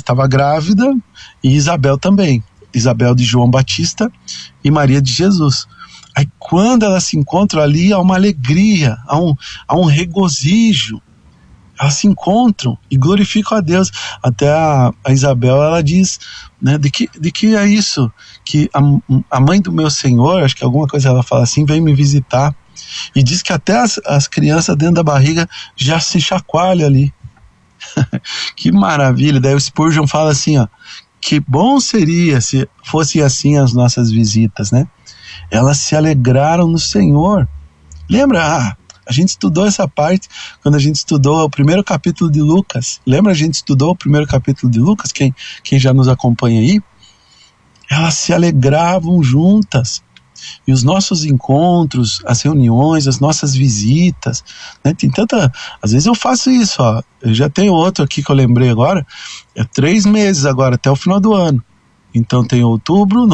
estava grávida e Isabel também. Isabel de João Batista e Maria de Jesus. Aí quando elas se encontram ali, há uma alegria, há um regozijo. Elas se encontram e glorificam a Deus. Até a Isabel, ela diz, né, de que é isso, que a mãe do meu Senhor, acho que alguma coisa ela fala assim, vem me visitar. E diz que até as crianças dentro da barriga já se chacoalham ali. Que maravilha. Daí o Spurgeon fala assim, ó, que bom seria se fossem assim as nossas visitas, né? Elas se alegraram no Senhor. Lembra? A gente estudou essa parte quando a gente estudou o primeiro capítulo de Lucas. Lembra? A gente estudou o primeiro capítulo de Lucas? Quem já nos acompanha aí? Elas se alegravam juntas. E os nossos encontros, as reuniões, as nossas visitas, né? Tem tanta... Às vezes eu faço isso, ó. Eu já tenho outro aqui que eu lembrei agora. É 3 meses agora, até o final do ano. Então tem outubro,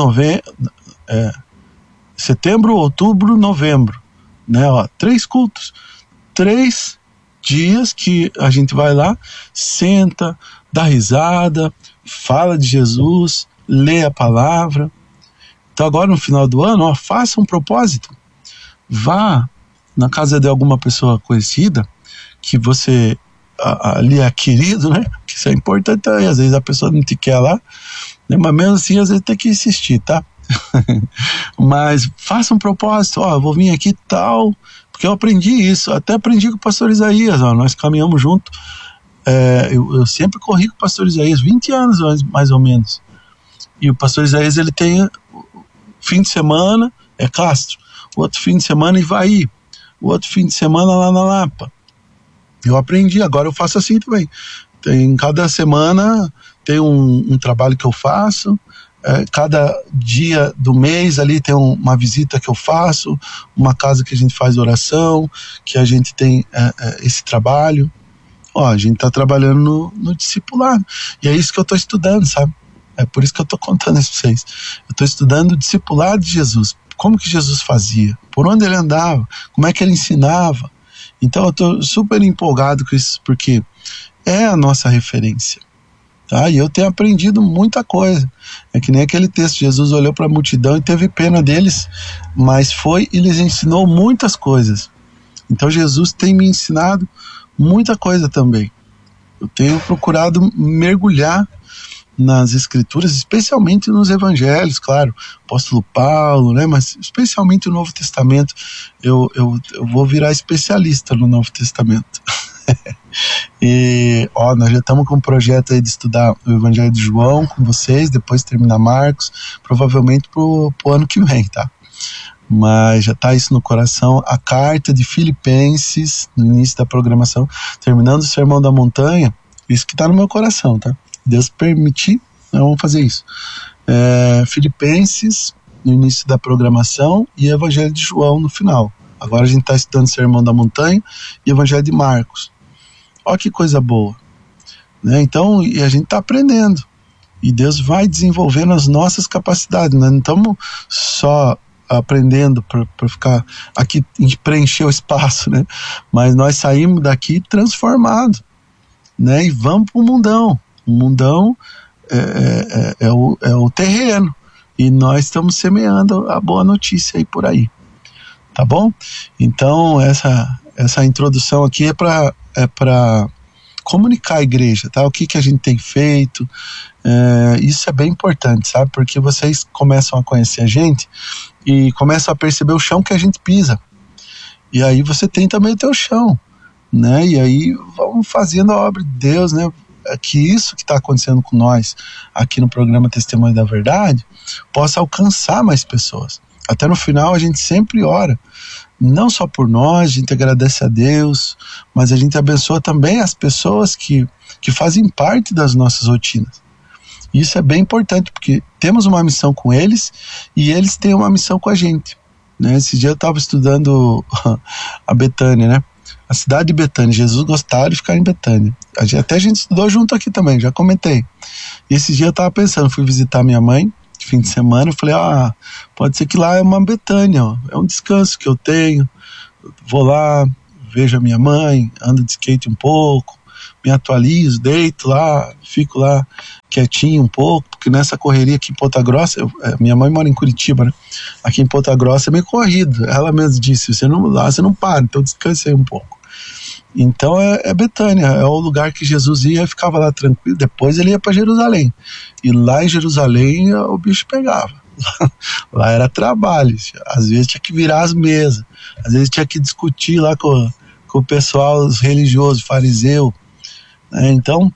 setembro, outubro, novembro. Né? Ó, 3 cultos. 3 dias que a gente vai lá, senta, dá risada, fala de Jesus, lê a palavra. Então agora no final do ano, ó, faça um propósito. Vá na casa de alguma pessoa conhecida, que você ali é querido, né? Que isso é importante aí. Às vezes a pessoa não te quer lá, né? Mas mesmo assim, às vezes tem que insistir, tá? Mas faça um propósito, ó, eu vou vir aqui e tal, porque eu aprendi isso, até aprendi com o pastor Isaías, ó, nós caminhamos junto. Eu sempre corri com o pastor Isaías, 20 anos mais ou menos. E o pastor Isaías, ele tem fim de semana, é Castro, o outro fim de semana Ivaí, o outro fim de semana lá na Lapa. Eu aprendi, agora eu faço assim também. Tem, cada semana tem um trabalho que eu faço, cada dia do mês ali tem uma visita que eu faço, uma casa que a gente faz oração, que a gente tem esse trabalho. Ó, a gente está trabalhando no discipulado, e é isso que eu estou estudando, sabe? É por isso que eu estou contando isso para vocês. Eu estou estudando o discipulado de Jesus. Como que Jesus fazia? Por onde ele andava? Como é que ele ensinava? Então eu estou super empolgado com isso, porque é a nossa referência. Tá? E eu tenho aprendido muita coisa. É que nem aquele texto, Jesus olhou para a multidão e teve pena deles, mas foi e lhes ensinou muitas coisas. Então Jesus tem me ensinado muita coisa também. Eu tenho procurado mergulhar nas escrituras, especialmente nos evangelhos, claro, apóstolo Paulo, né, mas especialmente o Novo Testamento. Eu vou virar especialista no Novo Testamento. E ó, nós já estamos com um projeto aí de estudar o Evangelho de João com vocês, depois terminar Marcos, provavelmente pro ano que vem, tá? Mas já está isso no coração. A carta de Filipenses, no início da programação, terminando o Sermão da Montanha, isso que está no meu coração, tá? Deus permitir, nós vamos fazer isso. Filipenses no início da programação e Evangelho de João no final. Agora a gente está estudando Sermão da Montanha e Evangelho de Marcos. Olha que coisa boa, né? Então, e a gente está aprendendo, e Deus vai desenvolvendo as nossas capacidades. Nós não estamos só aprendendo para ficar aqui e preencher o espaço, né? Mas nós saímos daqui transformados, né? E vamos para o mundão. O mundão é o terreno, e nós estamos semeando a boa notícia aí por aí, tá bom? Então essa introdução aqui é para comunicar a igreja, tá? O que a gente tem feito, isso é bem importante, sabe? Porque vocês começam a conhecer a gente e começam a perceber o chão que a gente pisa, e aí você tem também o teu chão, né? E aí vamos fazendo a obra de Deus, né? Que isso que está acontecendo com nós aqui no programa Testemunho da Verdade possa alcançar mais pessoas. Até no final a gente sempre ora, não só por nós, a gente agradece a Deus, mas a gente abençoa também as pessoas que fazem parte das nossas rotinas. Isso é bem importante, porque temos uma missão com eles e eles têm uma missão com a gente, né? Esse dia eu estava estudando a Betânia, né? A cidade de Betânia. Jesus gostava de ficar em Betânia. Até a gente estudou junto aqui também, já comentei. E esse dia eu estava pensando, fui visitar minha mãe, fim de semana, eu falei, pode ser que lá é uma Betânia, ó, é um descanso que eu tenho, vou lá, vejo a minha mãe, ando de skate um pouco, me atualizo, deito lá, fico lá quietinho um pouco, porque nessa correria aqui em Ponta Grossa, minha mãe mora em Curitiba, né? Aqui em Ponta Grossa é meio corrido. Ela mesmo disse, você não para, então descansei um pouco. Então é Betânia, é o lugar que Jesus ia e ficava lá tranquilo. Depois ele ia para Jerusalém, e lá em Jerusalém o bicho pegava. Lá era trabalho, às vezes tinha que virar as mesas, às vezes tinha que discutir lá com o pessoal, os religiosos, fariseu, né? Então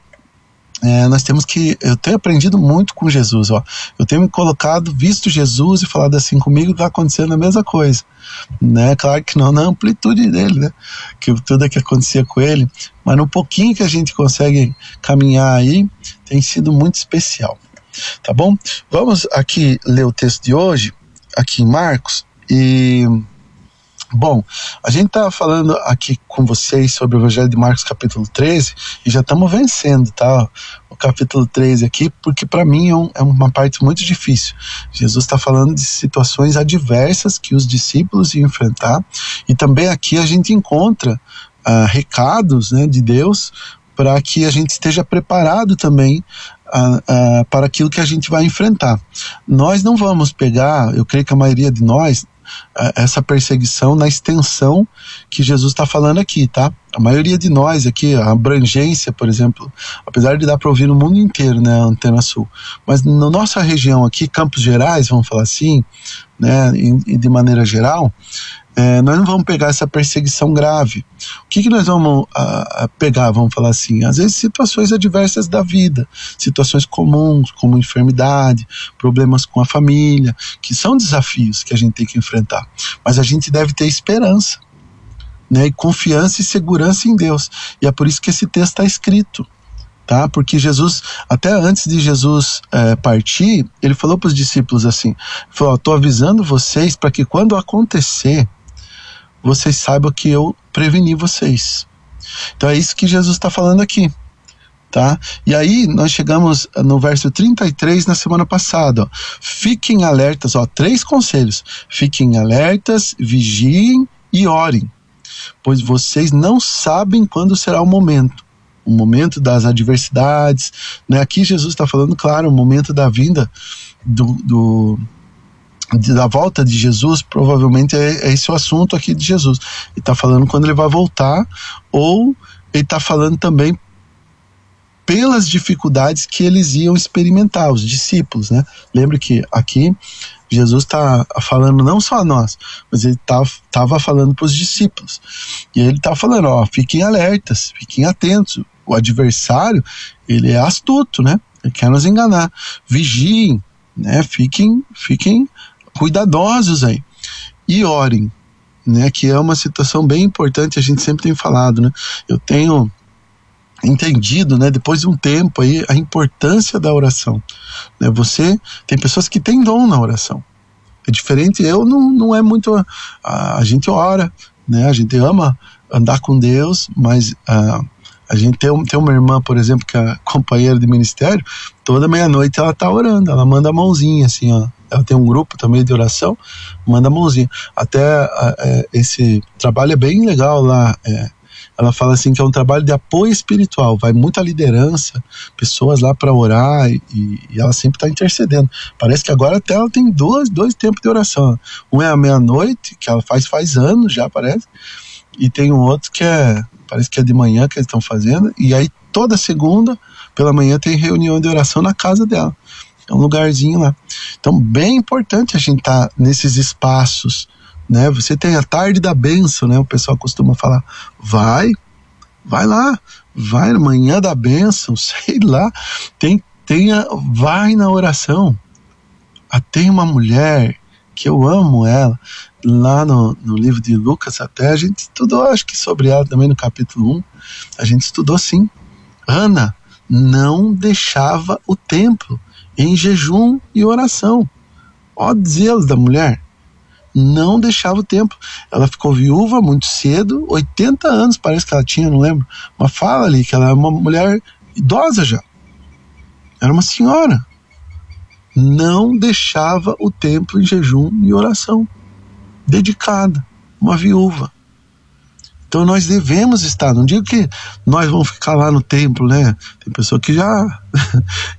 eu tenho aprendido muito com Jesus, ó. Eu tenho me colocado, visto Jesus e falado assim, comigo está acontecendo a mesma coisa, né? Claro que não na amplitude dele, né? Que tudo que acontecia com ele, mas no pouquinho que a gente consegue caminhar aí, tem sido muito especial, tá bom? Vamos aqui ler o texto de hoje, aqui em Marcos, e... Bom, a gente está falando aqui com vocês sobre o Evangelho de Marcos capítulo 13 e já estamos vencendo, tá? O capítulo 13 aqui, porque para mim é uma parte muito difícil. Jesus está falando de situações adversas que os discípulos iam enfrentar, e também aqui a gente encontra recados, né, de Deus para que a gente esteja preparado também para aquilo que a gente vai enfrentar. Nós não vamos pegar, eu creio que a maioria de nós, essa perseguição na extensão que Jesus está falando aqui, tá? A maioria de nós aqui, a abrangência, por exemplo, apesar de dar para ouvir no mundo inteiro, né, a Antena Sul, mas na nossa região aqui, Campos Gerais, vamos falar assim, né, e de maneira geral, nós não vamos pegar essa perseguição grave. O que nós vamos pegar, vamos falar assim? Às vezes situações adversas da vida, situações comuns, como enfermidade, problemas com a família, que são desafios que a gente tem que enfrentar. Mas a gente deve ter esperança, né, e confiança e segurança em Deus. E é por isso que esse texto está escrito, tá? Porque Jesus, até antes de Jesus partir, ele falou para os discípulos assim, falou, estou avisando vocês para que quando acontecer, vocês saibam que eu preveni vocês. Então é isso que Jesus está falando aqui, tá? E aí nós chegamos no verso 33 na semana passada, ó. Fiquem alertas, ó, 3 conselhos. Fiquem alertas, vigiem e orem, pois vocês não sabem quando será o momento das adversidades, né? Aqui Jesus está falando, claro, o momento da vinda da volta de Jesus, provavelmente é esse o assunto aqui de Jesus. Ele está falando quando ele vai voltar, ou ele está falando também pelas dificuldades que eles iam experimentar, os discípulos, né? Lembra que aqui Jesus está falando não só a nós, mas ele estava falando para os discípulos. E ele está falando, ó, fiquem alertas, fiquem atentos. O adversário, ele é astuto, né? Ele quer nos enganar. Vigiem, né? Fiquem cuidadosos aí. E orem, né? Que é uma situação bem importante, a gente sempre tem falado, né? Eu tenho entendido, né, depois de um tempo aí, a importância da oração, né? Tem pessoas que têm dom na oração, é diferente, eu não é muito, a gente ora, né, a gente ama andar com Deus, mas a gente tem uma irmã, por exemplo, que é companheira de ministério, toda meia-noite ela tá orando, ela manda a mãozinha assim, ó, ela tem um grupo também de oração, manda a mãozinha, até esse trabalho é bem legal lá, ela fala assim que é um trabalho de apoio espiritual, vai muita liderança, pessoas lá para orar, e ela sempre está intercedendo. Parece que agora até ela tem dois tempos de oração. Um é à meia-noite, que ela faz anos já, parece, e tem um outro que parece que é de manhã que eles estão fazendo, e aí toda segunda pela manhã tem reunião de oração na casa dela. É um lugarzinho lá. Então, bem importante a gente estar nesses espaços, né? Você tem a tarde da bênção, né? O pessoal costuma falar, vai lá, vai na manhã da bênção, sei lá, vai na oração. Tem uma mulher que eu amo ela, lá no livro de Lucas, até a gente estudou, acho que sobre ela também no capítulo 1, a gente estudou sim. Ana não deixava o templo em jejum e oração. Ó, zelos da mulher. Não deixava o templo. Ela ficou viúva muito cedo, 80 anos parece que ela tinha, não lembro, mas fala ali que ela é uma mulher idosa já, era uma senhora, não deixava o templo em jejum e oração, dedicada, uma viúva. Então nós devemos estar, não digo que nós vamos ficar lá no templo, né? Tem pessoa que já